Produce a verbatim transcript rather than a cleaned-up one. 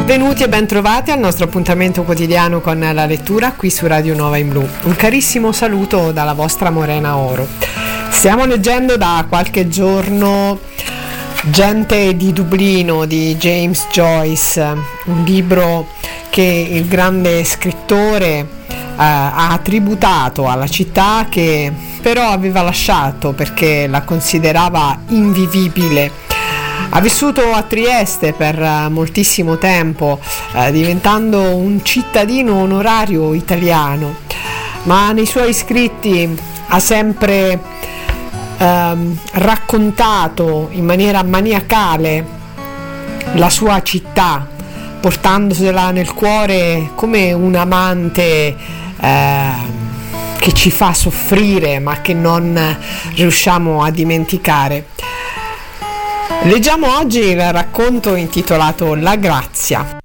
Benvenuti e bentrovati al nostro appuntamento quotidiano con la lettura qui su Radio Nova in Blu. Un carissimo saluto dalla vostra Morena Oro. Stiamo leggendo da qualche giorno Gente di Dublino di James Joyce, un libro che il grande scrittore eh, ha tributato alla città che però aveva lasciato perché la considerava invivibile. Ha vissuto a Trieste per moltissimo tempo, eh, diventando un cittadino onorario italiano, ma nei suoi scritti ha sempre ehm, raccontato in maniera maniacale la sua città, portandosela nel cuore come un amante eh, che ci fa soffrire ma che non riusciamo a dimenticare. Leggiamo oggi il racconto intitolato La Grazia.